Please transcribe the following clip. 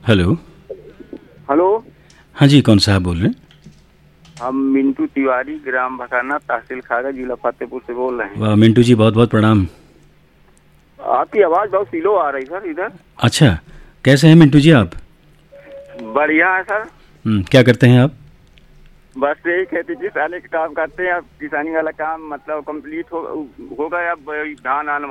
Hello. Hello. हाँ जी, कौन साहब बोल रहे हैं? हम मिंटू तिवारी, ग्राम भकाना, तहसील खागा, जिला फतेहपुर से बोल रहे हैं। वाह मिंटू जी, बहुत बहुत प्रणाम। आपकी आवाज़ बहुत स्लो आ रही सर इधर। अच्छा, कैसे हैं मिंटू जी आप? बढ़िया है सर। क्या करते हैं आप? बस यही खेती किसानी का काम करते हैं। अब किसानी वाला काम मतलब कंप्लीट हो गया। अब धान आन